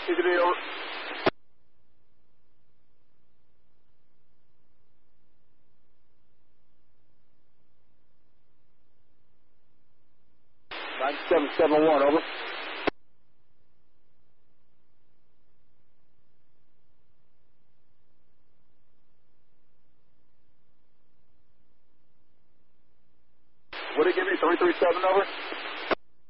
TCD, over. Seven seven one, over. What did it give me? 337, over.